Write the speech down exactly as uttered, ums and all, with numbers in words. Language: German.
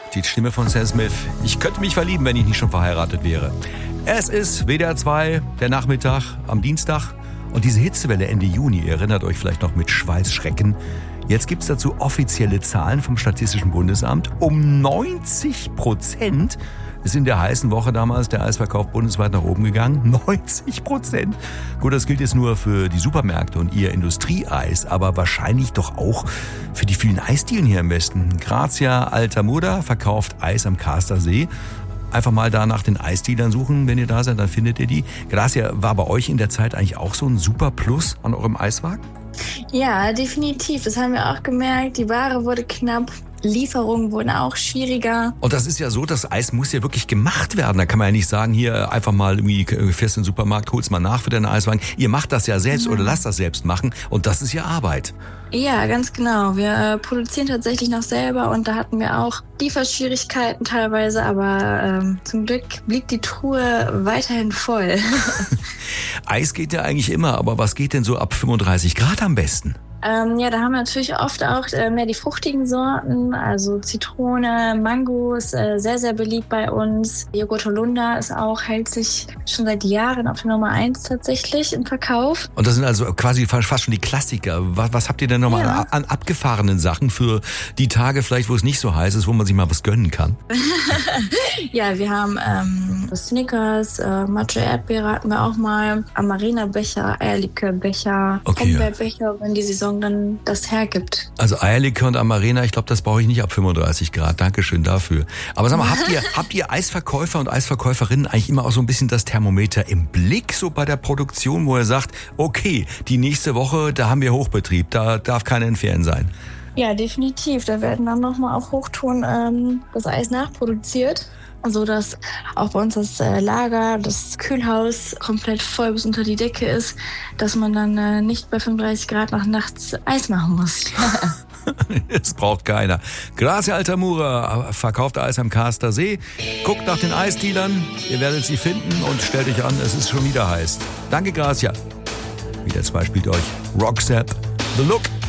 die Stimme von Sam Smith. Ich könnte mich verlieben, wenn ich nicht schon verheiratet wäre. Es ist W D R zwei, der Nachmittag am Dienstag. Und diese Hitzewelle Ende Juni, ihr erinnert euch vielleicht noch mit Schweißschrecken. Jetzt gibt es dazu offizielle Zahlen vom Statistischen Bundesamt. Um neunzig Prozent ist in der heißen Woche damals der Eisverkauf bundesweit nach oben gegangen. neunzig Prozent. Gut, das gilt jetzt nur für die Supermärkte und ihr Industrieeis, aber wahrscheinlich doch auch für die vielen Eisdielen hier im Westen. Grazia Altamura verkauft Eis am Kastersee. Einfach mal da nach den Eisdealern suchen, wenn ihr da seid, dann findet ihr die. Grazia, war bei euch in der Zeit eigentlich auch so ein super Plus an eurem Eiswagen? Ja, definitiv. Das haben wir auch gemerkt. Die Ware wurde knapp. Lieferungen wurden auch schwieriger. Und das ist ja so, das Eis muss ja wirklich gemacht werden. Da kann man ja nicht sagen, hier einfach mal irgendwie fährst in den Supermarkt, hol's mal nach für deinen Eiswagen. Ihr macht das ja selbst mhm. oder lasst das selbst machen und das ist ja Arbeit. Ja, ganz genau. Wir äh, produzieren tatsächlich noch selber und da hatten wir auch Lieferschwierigkeiten teilweise, aber ähm, zum Glück blieb die Truhe weiterhin voll. Eis geht ja eigentlich immer, aber was geht denn so ab fünfunddreißig Grad am besten? Ähm, ja, da haben wir natürlich oft auch äh, mehr die fruchtigen Sorten, also Zitrone, Mango ist äh, sehr, sehr beliebt bei uns. Joghurt Holunder ist auch, hält sich schon seit Jahren auf der Nummer eins tatsächlich im Verkauf. Und das sind also quasi fast schon die Klassiker. Was, was habt ihr denn nochmal ja. an, an abgefahrenen Sachen für die Tage vielleicht, wo es nicht so heiß ist, wo man sich mal was gönnen kann? Ja, wir haben ähm, Snickers, äh, Matcha Erdbeere hatten wir auch mal, Amarena-Becher, Eierlikör-Becher, okay, Brombeerbecher, ja. wenn die Saison dann das hergibt. Also Eierlikör und Amarena, ich glaube, das brauche ich nicht ab fünfunddreißig Grad. Dankeschön dafür. Aber sag mal, habt ihr, habt ihr Eisverkäufer und Eisverkäuferinnen eigentlich immer auch so ein bisschen das Thermometer im Blick, so bei der Produktion, wo ihr sagt, okay, die nächste Woche, da haben wir Hochbetrieb, da darf keiner entfernen sein? Ja, definitiv. Da werden dann nochmal auf Hochtouren ähm, das Eis nachproduziert. So dass auch bei uns das äh, Lager, das Kühlhaus komplett voll bis unter die Decke ist, dass man dann äh, nicht bei fünfunddreißig Grad nach nachts Eis machen muss. Es braucht keiner. Grazia Altamura verkauft Eis am Kastersee. Guckt nach den Eisdealern, ihr werdet sie finden und stellt euch an, es ist schon wieder heiß. Danke, Grazia. W D R zwei spielt euch Roxette, The Look.